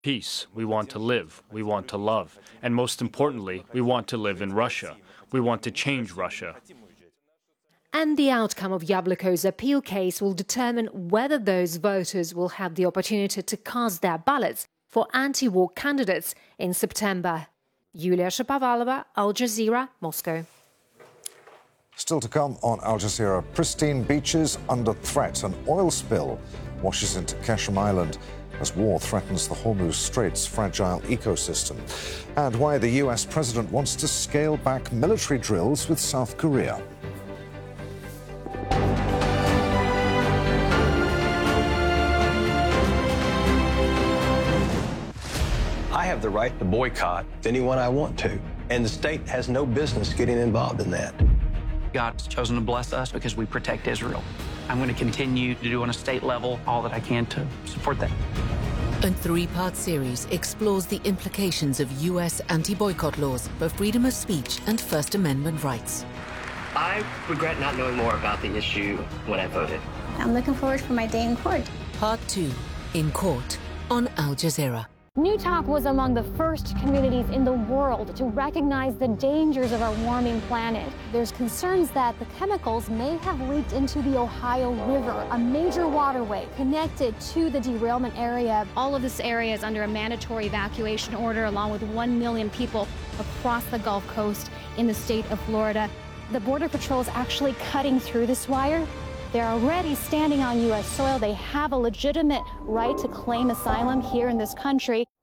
peace. We want to live. We want to love. And most importantly, we want to live in Russia. We want to change Russia. And the outcome of Yabliko's appeal case will determine whether those voters will have the opportunity to cast their ballots for anti-war candidates in September. Yulia Shapovalova, Al Jazeera, Moscow. Still to come on Al Jazeera, pristine beaches under threat. An oil spill washes into Keshem Island as war threatens the Hormuz Strait's fragile ecosystem. And why the US president wants to scale back military drills with South Korea. I have the right to boycott anyone I want to, and the state has no business getting involved in that. God's chosen to bless us because we protect Israel. I'm going to continue to do on a state level all that I can to support that. A three-part series explores the implications of U.S. anti-boycott laws for freedom of speech and First Amendment rights. I regret not knowing more about the issue when I voted. I'm looking forward for my day in court. Part 2, In Court, on Al Jazeera. Newtok was among the first communities in the world to recognize the dangers of our warming planet. There's concerns that the chemicals may have leaked into the Ohio River, a major waterway connected to the derailment area. All of this area is under a mandatory evacuation order, along with 1 million people across the Gulf Coast in the state of Florida. The Border Patrol is actually cutting through this wire. They're already standing on U.S. soil. They have a legitimate right to claim asylum here in this country.